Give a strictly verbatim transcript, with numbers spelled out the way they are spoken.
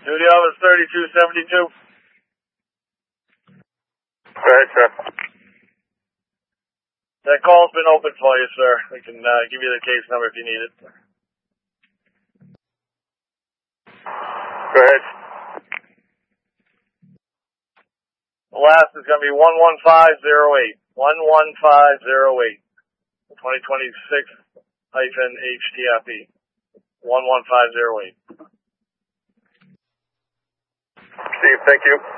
Duty office thirty-two seventy-two. Go ahead, sir. That call's been open for you, sir. We can uh, give you the case number if you need it. Go ahead. The last is going to be one one five zero eight. one one five zero eight. twenty twenty-six hyphen H T F E. one one five zero eight. Steve, thank you.